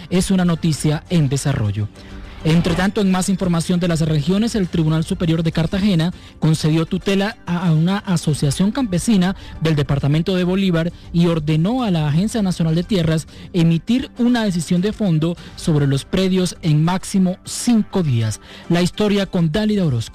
es una noticia en desarrollo. Entre tanto, en más información de las regiones, el Tribunal Superior de Cartagena concedió tutela a una asociación campesina del departamento de Bolívar y ordenó a la Agencia Nacional de Tierras emitir una decisión de fondo sobre los predios en máximo 5 días. La historia con Dálida Orozco.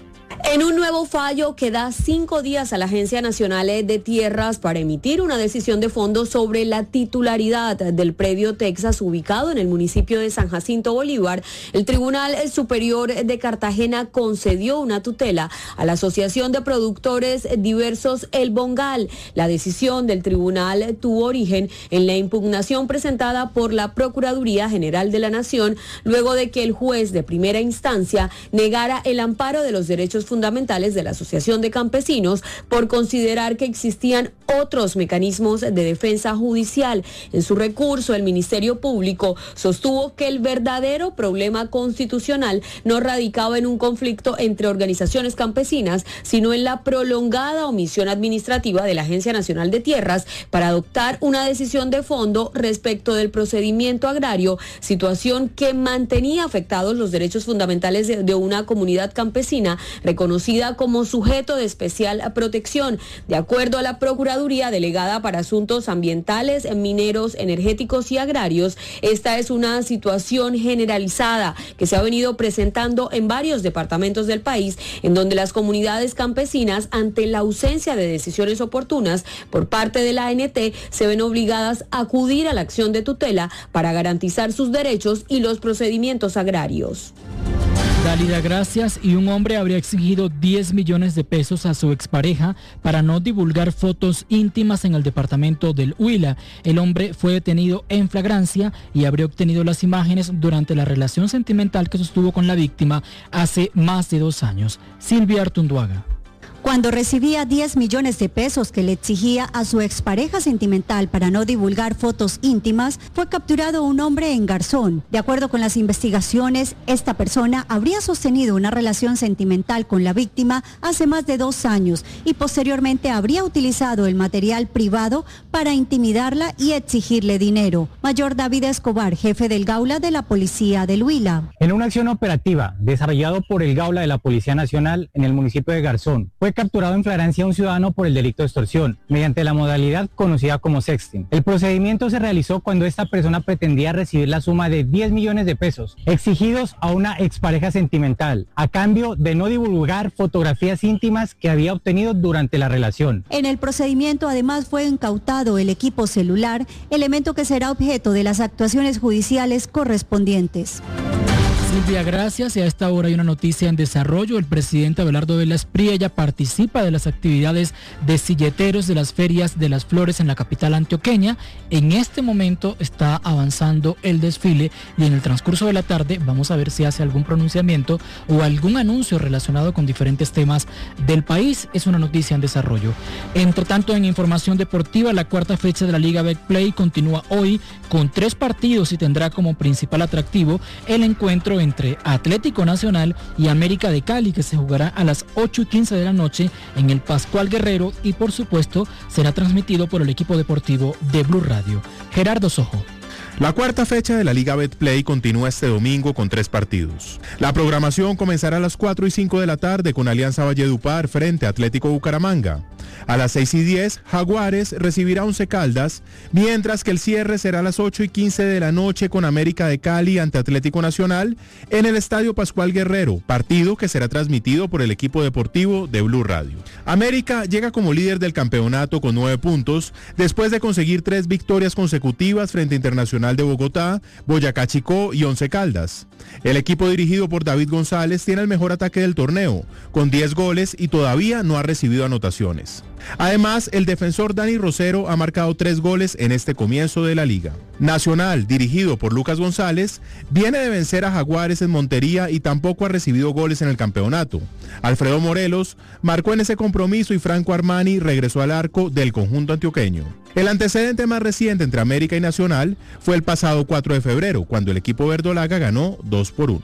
En un nuevo fallo que da 5 días a la Agencia Nacional de Tierras para emitir una decisión de fondo sobre la titularidad del predio Texas ubicado en el municipio de San Jacinto Bolívar, el Tribunal Superior de Cartagena concedió una tutela a la Asociación de Productores Diversos El Bongal. La decisión del tribunal tuvo origen en la impugnación presentada por la Procuraduría General de la Nación luego de que el juez de primera instancia negara el amparo de los derechos fundamentales de la Asociación de Campesinos por considerar que existían otros mecanismos de defensa judicial. En su recurso, el Ministerio Público sostuvo que el verdadero problema constitucional no radicaba en un conflicto entre organizaciones campesinas, sino en la prolongada omisión administrativa de la Agencia Nacional de Tierras para adoptar una decisión de fondo respecto del procedimiento agrario, situación que mantenía afectados los derechos fundamentales de una comunidad campesina reconocida como sujeto de especial protección. De acuerdo a la Procuraduría Delegada para Asuntos Ambientales, Mineros, Energéticos y Agrarios, esta es una situación generalizada que se ha venido presentando en varios departamentos del país, en donde las comunidades campesinas, ante la ausencia de decisiones oportunas por parte de la ANT, se ven obligadas a acudir a la acción de tutela para garantizar sus derechos y los procedimientos agrarios. Dálida, gracias. Y un hombre habría exigido 10 millones de pesos a su expareja para no divulgar fotos íntimas en el departamento del Huila. El hombre fue detenido en flagrancia y habría obtenido las imágenes durante la relación sentimental que sostuvo con la víctima hace más de 2 años. Silvia Artunduaga. Cuando recibía 10 millones de pesos que le exigía a su expareja sentimental para no divulgar fotos íntimas, fue capturado un hombre en Garzón. De acuerdo con las investigaciones, esta persona habría sostenido una relación sentimental con la víctima hace más de 2 años y posteriormente habría utilizado el material privado para intimidarla y exigirle dinero. Mayor David Escobar, jefe del Gaula de la Policía del Huila. En una acción operativa desarrollado por el Gaula de la Policía Nacional en el municipio de Garzón, fue capturado en flagrancia un ciudadano por el delito de extorsión, mediante la modalidad conocida como sexting. El procedimiento se realizó cuando esta persona pretendía recibir la suma de 10 millones de pesos, exigidos a una expareja sentimental, a cambio de no divulgar fotografías íntimas que había obtenido durante la relación. En el procedimiento además fue incautado el equipo celular, elemento que será objeto de las actuaciones judiciales correspondientes. Silvia, gracias. Y a esta hora hay una noticia en desarrollo. El presidente Abelardo Velas Priella participa de las actividades de silleteros de las ferias de las flores en la capital antioqueña. En este momento está avanzando el desfile y en el transcurso de la tarde vamos a ver si hace algún pronunciamiento o algún anuncio relacionado con diferentes temas del país. Es una noticia en desarrollo. Entre tanto, en información deportiva, la cuarta fecha de la Liga Betplay continúa hoy con 3 partidos y tendrá como principal atractivo el encuentro entre Atlético Nacional y América de Cali, que se jugará a las 8:15 de la noche en el Pascual Guerrero y por supuesto será transmitido por el equipo deportivo de Blue Radio. Gerardo Sojo. La cuarta fecha de la Liga Betplay continúa este domingo con 3 partidos. La programación comenzará a las 4:05 de la tarde con Alianza Valledupar frente a Atlético Bucaramanga. A las 6:10, Jaguares recibirá Once Caldas, mientras que el cierre será a las 8:15 de la noche con América de Cali ante Atlético Nacional en el Estadio Pascual Guerrero, partido que será transmitido por el equipo deportivo de Blue Radio. América llega como líder del campeonato con 9 puntos, después de conseguir 3 victorias consecutivas frente a Internacional de Bogotá, Boyacá Chicó y Once Caldas. El equipo dirigido por David González tiene el mejor ataque del torneo, con 10 goles y todavía no ha recibido anotaciones. Además, el defensor Dani Rosero ha marcado 3 goles en este comienzo de la liga. Nacional, dirigido por Lucas González, viene de vencer a Jaguares en Montería y tampoco ha recibido goles en el campeonato. Alfredo Morelos marcó en ese compromiso y Franco Armani regresó al arco del conjunto antioqueño. El antecedente más reciente entre América y Nacional fue el pasado 4 de febrero, cuando el equipo verdolaga ganó 2-1.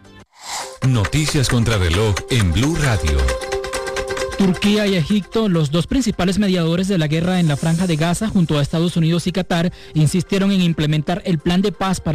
Noticias contra reloj en Blue Radio. Turquía y Egipto, los 2 principales mediadores de la guerra en la Franja de Gaza, junto a Estados Unidos y Qatar, insistieron en implementar el plan de paz para